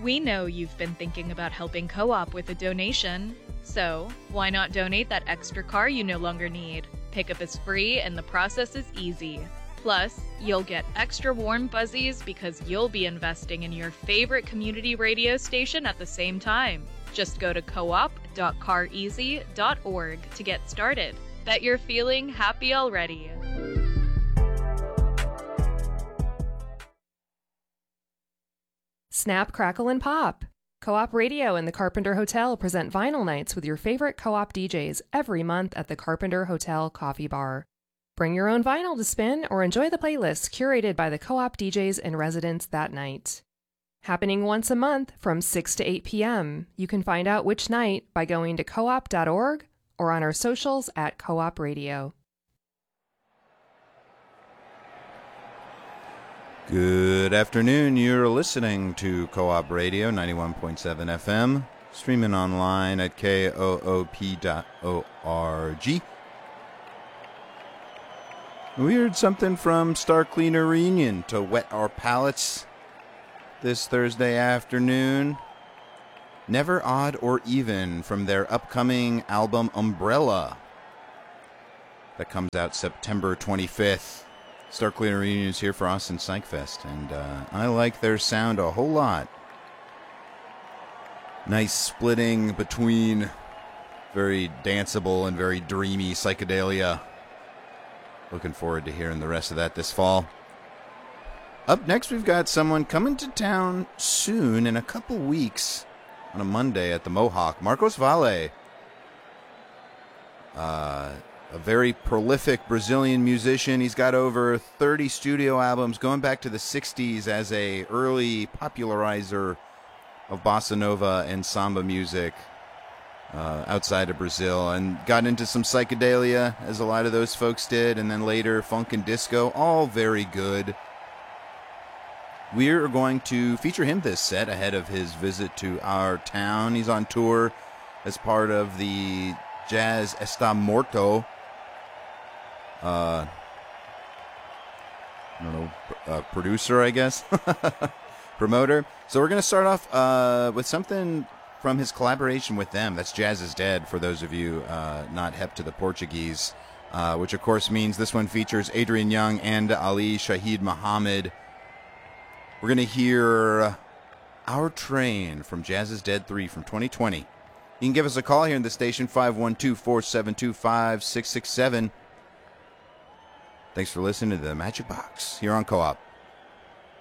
We know you've been thinking about helping Co-op with a donation, so why not donate that extra car you no longer need? Pickup is free and the process is easy. Plus, you'll get extra warm fuzzies because you'll be investing in your favorite community radio station at the same time. Just go to coop.careasy.org to get started. Bet you're feeling happy already. Snap, crackle, and pop. Co-op Radio and the Carpenter Hotel present vinyl nights with your favorite co-op DJs every month at the Carpenter Hotel Coffee Bar. Bring your own vinyl to spin or enjoy the playlists curated by the co-op DJs in residence that night. Happening once a month from 6 to 8 p.m. You can find out which night by going to coop.org or on our socials at Co-op Radio. Good afternoon. You're listening to Co-op Radio 91.7 FM, streaming online at koop.org. We heard something from Star Cleaner Reunion to wet our palates this Thursday afternoon. Never Odd or Even from their upcoming album Umbrella that comes out September 25th. Star Cleaner Reunion is here for Austin Psychfest, and I like their sound a whole lot. Nice splitting between very danceable and very dreamy psychedelia. Looking forward to hearing the rest of that this fall. Up next, we've got someone coming to town soon in a couple weeks on a Monday at the Mohawk. Marcos Valle, a very prolific Brazilian musician. He's got over 30 studio albums going back to the 60s as a early popularizer of bossa nova and samba music outside of Brazil, and got into some psychedelia, as a lot of those folks did, and then later funk and disco, all very good. We're going to feature him this set ahead of his visit to our town. He's on tour as part of the Jazz Está Morto producer, I guess, promoter. So we're going to start off with something from his collaboration with them. That's Jazz is Dead, for those of you not hep to the Portuguese, which of course means this one features Adrian Young and Ali Shaheed Muhammad. We're going to hear Our Train from Jazz is Dead 3 from 2020. You can give us a call here in the station, 512-472-5667. Thanks for listening to The Magic Box here on Co-op.